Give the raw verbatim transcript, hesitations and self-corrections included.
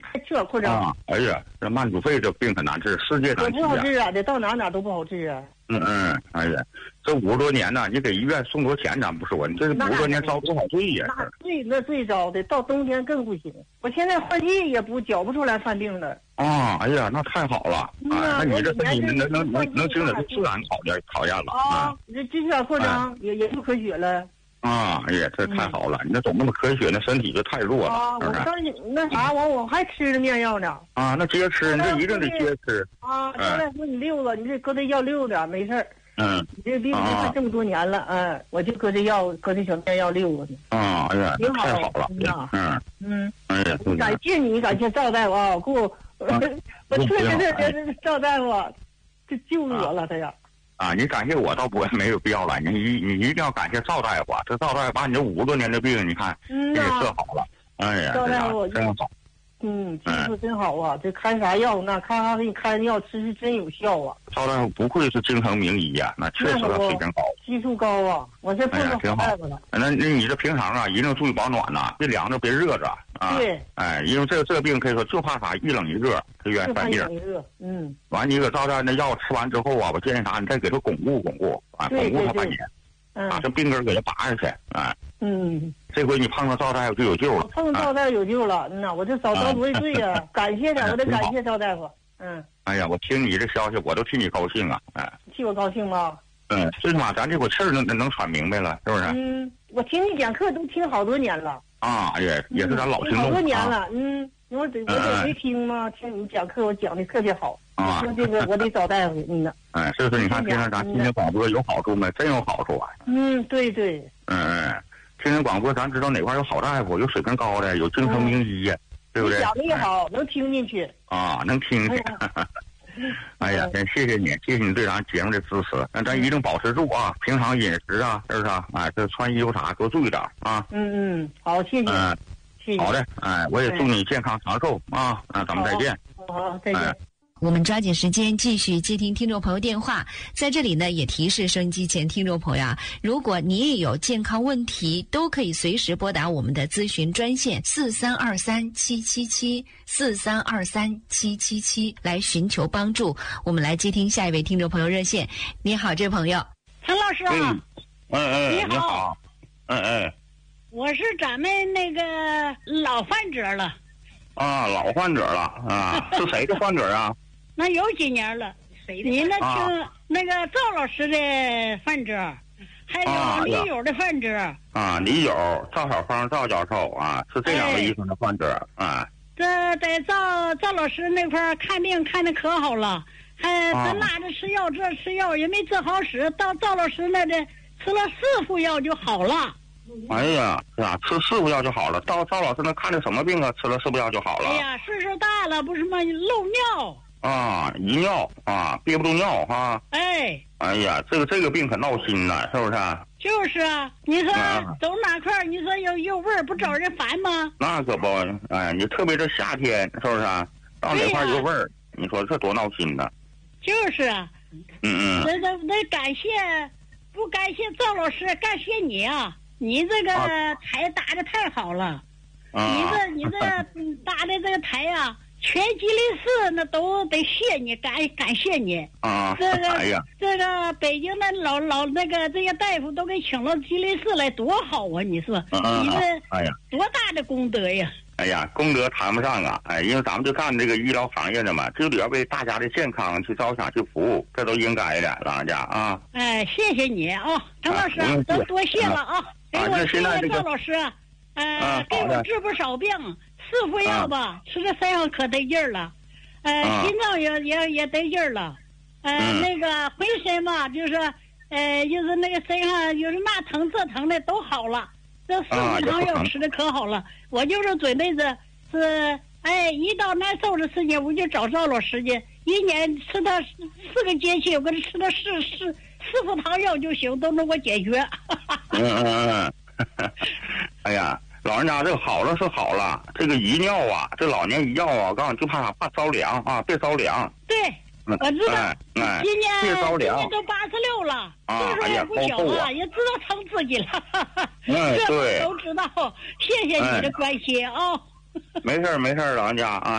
气管扩张。 啊，哎呀，这慢阻肺这病很难治，世界难治不好治啊，这到哪哪都不好治啊。 嗯嗯，哎呀，这五十多年呢，你给医院送多少钱咱不说，你这五十多年遭多少罪呀？ 那最那最糟的，到冬天更不行。我现在换季也不搅不出来犯病了。 啊，哎呀，那太好了！哎，那你这你能能能能经得住自然考验考验了啊！你这支气管扩张也也不科学了。 啊，哎呀，这太好了！你那总那么科学，那身体就太弱了。 啊，我当时那啥，我我还吃着面药呢。 啊，那接吃，你这一定得接吃。 啊，张大夫，你溜了，你这搁这药溜点，没事儿。 嗯。 你这病看这么多年了，嗯，我就搁这药，搁这小面药溜着呢。 啊，哎呀，太好了！嗯嗯。 哎呀， 感谢你，感谢赵大夫啊，给我，我确实是赵大夫，这救了我了，他呀。 啊，你感谢我倒不没有必要了，你你你一定要感谢赵大夫，这赵大夫把你这五十多年的病，你看嗯给治好了，哎呀， 赵大夫真好， 嗯，技术真好啊，这开啥药那看他给你开的药吃是真有效啊。 赵大夫不愧是京城名医呀，那确实他水平高， 技术高啊，我这碰到好大夫了。 那那你这平常啊，一定注意保暖呐，别凉着，别热着啊。 对， 哎，因为这个这个病可以说就怕啥，一冷一热，就愿意犯病。 一热，嗯。 完，你搁赵大夫那药吃完之后啊，我建议啥，你再给他巩固巩固啊，巩固他半年，把这病根给他拔下去，哎。 嗯。 这回你碰到赵大夫就有救了。 碰到赵大夫有救了，嗯呐，我这早遭多罪呀，感谢他，我得感谢赵大夫。嗯。 哎呀，我听你这消息，我都替你高兴啊！哎。 替我高兴吗？ 嗯，最起码咱这口气儿能能喘明白了，是不是？ 嗯，我听你讲课都听好多年了。 啊，也也是咱老听众。 好多年了，嗯，我得我得没听吗？听你讲课，我讲的特别好。 啊。 说这个我得找大夫，嗯呐。 哎，是不是？你看听听咱听听广播有好处没？真有好处啊！ 嗯，对对。 嗯嗯，听听广播，咱知道哪块有好大夫，有水平高的，有京城名医呀，对不对？ 讲的也好，能听进去。 啊，能听进去。哎呀，真谢谢你，谢谢你对咱节目的支持。那咱一定保持住啊，平常饮食啊，是不是？哎，这穿衣服啥多注意点啊。 嗯嗯，好，谢谢。嗯，谢谢。 好的，哎，我也祝你健康长寿啊！那咱们再见。 好，再见。 我们抓紧时间继续接听听众朋友电话，在这里呢也提示收音机前听众朋友啊，如果你也有健康问题，都可以随时拨打我们的咨询专线四三二三七七七四三二三七七七来寻求帮助。我们来接听下一位听众朋友热线。你好，这位朋友。 陈老师啊。 嗯嗯， 你好。 你好。嗯嗯。 我是咱们那个老患者了。 啊，老患者了啊，是谁的患者啊？ 那有几年了，谁的？你那听、啊、那个赵老师的患者，还有李友的患者。 啊，李友、赵小芳、赵教授啊，是这两个医生的患者、哎、啊。 这在赵赵老师那块看病看的可好了，还咱拉着吃药，这吃药也没治好使，到赵老师那的吃了四副药就好了。 哎呀，是啊，吃四副药就好了。到赵老师那看的什么病啊？吃了四副药就好了。 哎呀，岁数大了，不是嘛，漏尿。 啊，遗尿啊，憋不住尿哈。 哎， 哎呀，这个这个病可闹心了，是不是？ 就是啊，你说、啊、走哪块儿，你说有有味儿，不找人烦吗？ 那可不，哎，你特别是夏天，是不是？到哪块有味儿、啊，你说这多闹心呢？ 就是啊， 嗯嗯， 那那那感谢，不感谢赵老师，感谢你啊，你这个台搭的太好了，啊、你这你这搭的这个台啊。全吉林市那都得谢你，感感谢你啊！ 这个、 哎呀， 这个北京的老老那个这些大夫都给请到吉林市来，多好啊！你说， 啊、 你这哎呀， 多大的功德呀！ 哎呀，功德谈不上啊！哎，因为咱们就干这个医疗行业的嘛，就得要为大家的健康去着想去服务，这都应该的，老人家啊！ 哎，谢谢你啊，陈老师，都、啊、多谢了啊！给我谢谢赵老师，呃， 啊、 给我治不少病。四副药吧、啊，吃在身上可得劲儿了，呃，啊、心脏也也也得劲儿了，呃、嗯，那个浑身嘛，就是呃，就是那个身上就是那疼这疼的都好了，这四副汤药吃的可好了。啊、我就是准备着是，哎，一到难受的时间我就找赵老师去，一年吃他四个节气，我给他吃了四四四副汤药就行，都能给我解决。 嗯嗯嗯，哎呀。老人家这个好了是好了，这个遗尿啊，这老年遗尿啊，我告诉你就怕啥？怕着凉啊，别着凉。 对，我知道。 哎哎， 今年别着凉。 今年都八十六了， 啊， 岁数也不小了、啊，也知道疼自己了。 嗯，对， 都知道。谢谢你的关心啊。 哎、没事没事，老人家啊。